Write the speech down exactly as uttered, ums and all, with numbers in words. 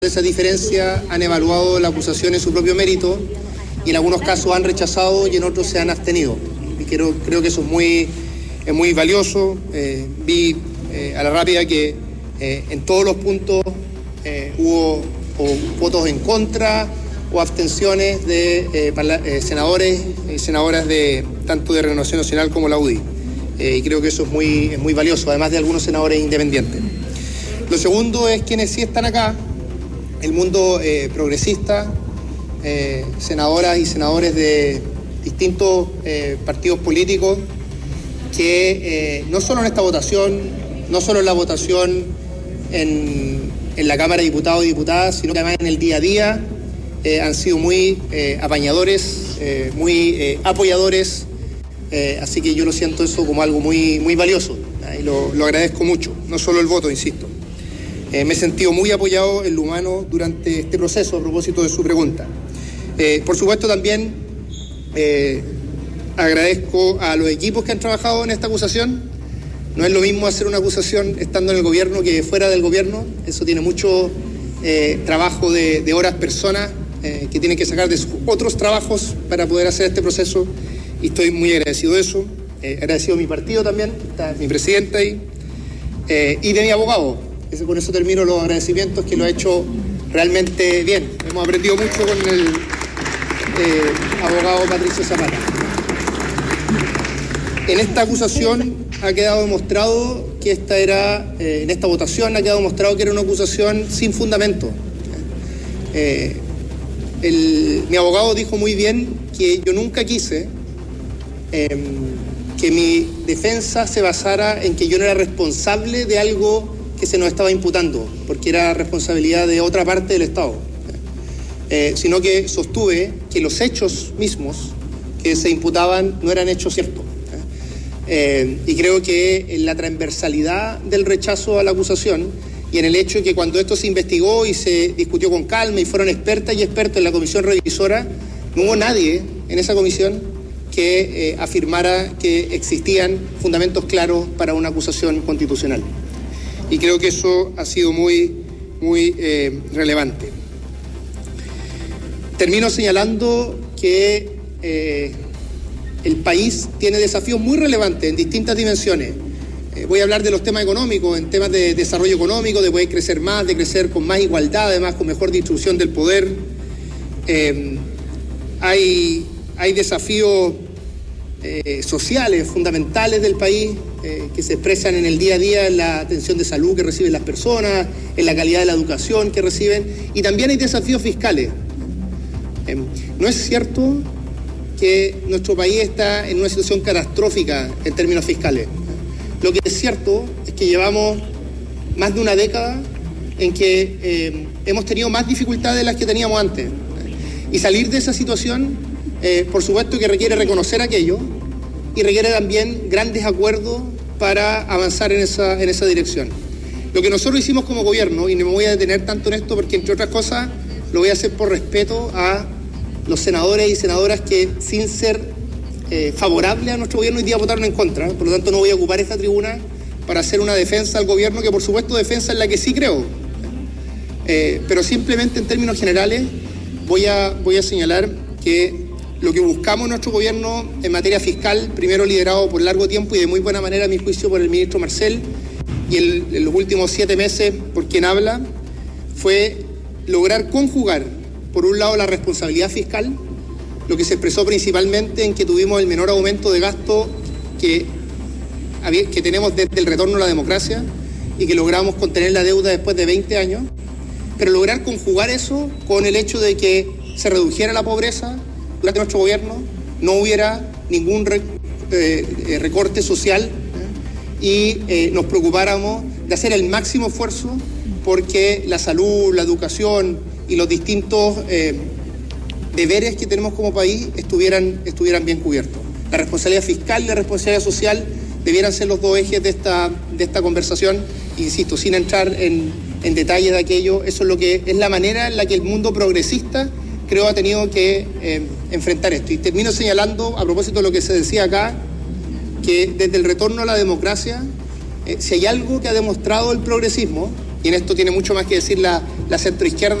esa diferencia han evaluado la acusación en su propio mérito y en algunos casos han rechazado y en otros se han abstenido. Y creo, creo que eso es muy, es muy valioso. Eh, vi eh, a la rápida que eh, en todos los puntos eh, hubo o votos en contra o abstenciones de eh, parla- eh, senadores y senadoras de tanto de Renovación Nacional como la U D I. Eh, y creo que eso es muy, es muy valioso, además de algunos senadores independientes. Lo segundo es quienes sí están acá, el mundo eh, progresista, eh, senadoras y senadores de distintos eh, partidos políticos que eh, no solo en esta votación, no solo en la votación en, en la Cámara de Diputados y Diputadas, sino que además en el día a día eh, han sido muy eh, apañadores, eh, muy eh, apoyadores, eh, así que yo lo siento eso como algo muy, muy valioso, ¿eh? Y lo, lo agradezco mucho, no solo el voto, insisto. Eh, me he sentido muy apoyado en lo humano durante este proceso, a propósito de su pregunta. Eh, por supuesto, también eh, agradezco a los equipos que han trabajado en esta acusación. No es lo mismo hacer una acusación estando en el gobierno que fuera del gobierno. Eso tiene mucho eh, trabajo de, de horas personas eh, que tienen que sacar de sus otros trabajos para poder hacer este proceso. Y estoy muy agradecido de eso. Eh, agradecido a mi partido también, está mi presidenta ahí, eh, y de mi abogado. Con eso termino los agradecimientos, que lo ha hecho realmente bien. Hemos aprendido mucho con el eh, abogado Patricio Zapata. En esta acusación ha quedado demostrado que esta era, eh, en esta votación ha quedado demostrado que era una acusación sin fundamento. Eh, el, mi abogado dijo muy bien que yo nunca quise eh, que mi defensa se basara en que yo no era responsable de algo que se nos estaba imputando, porque era responsabilidad de otra parte del Estado, eh, sino que sostuve que los hechos mismos que se imputaban no eran hechos ciertos. Eh, y creo que en la transversalidad del rechazo a la acusación y en el hecho de que cuando esto se investigó y se discutió con calma y fueron expertas y expertos en la comisión revisora, no hubo nadie en esa comisión que eh, afirmara que existían fundamentos claros para una acusación constitucional. Y creo que eso ha sido muy, muy eh, relevante. Termino señalando que eh, el país tiene desafíos muy relevantes en distintas dimensiones. Eh, voy a hablar de los temas económicos, en temas de desarrollo económico, de poder crecer más, de crecer con más igualdad, además con mejor distribución del poder. Eh, hay, hay desafíos eh, sociales fundamentales del país, Eh, que se expresan en el día a día en la atención de salud que reciben las personas, en la calidad de la educación que reciben, y también hay desafíos fiscales. Eh, no es cierto que nuestro país está en una situación catastrófica en términos fiscales. Lo que es cierto es que llevamos más de una década en que eh, hemos tenido más dificultades de las que teníamos antes. Y salir de esa situación, eh, por supuesto que requiere reconocer aquello, y requiere también grandes acuerdos para avanzar en esa, en esa dirección. Lo que nosotros hicimos como gobierno, y no me voy a detener tanto en esto porque, entre otras cosas, lo voy a hacer por respeto a los senadores y senadoras que, sin ser eh, favorables a nuestro gobierno, hoy día votaron en contra. Por lo tanto, no voy a ocupar esta tribuna para hacer una defensa al gobierno, que por supuesto defensa en la que sí creo. Eh, pero simplemente en términos generales voy a, voy a señalar que lo que buscamos en nuestro gobierno en materia fiscal, primero liderado por largo tiempo y de muy buena manera, a mi juicio, por el ministro Marcel, y el, en los últimos siete meses por quien habla, fue lograr conjugar, por un lado, la responsabilidad fiscal, lo que se expresó principalmente en que tuvimos el menor aumento de gasto que, que tenemos desde el retorno a la democracia y que logramos contener la deuda después de veinte años, pero lograr conjugar eso con el hecho de que se redujera la pobreza durante nuestro gobierno, no hubiera ningún re, eh, recorte social, ¿eh? y eh, nos preocupáramos de hacer el máximo esfuerzo porque la salud, la educación y los distintos eh, deberes que tenemos como país estuvieran, estuvieran bien cubiertos. La responsabilidad fiscal y la responsabilidad social debieran ser los dos ejes de esta, de esta conversación. Insisto, sin entrar en, en detalle de aquello, eso es lo que es la manera en la que el mundo progresista creo ha tenido que eh, enfrentar esto. Y termino señalando, a propósito de lo que se decía acá, que desde el retorno a la democracia, eh, si hay algo que ha demostrado el progresismo, y en esto tiene mucho más que decir la, la centroizquierda.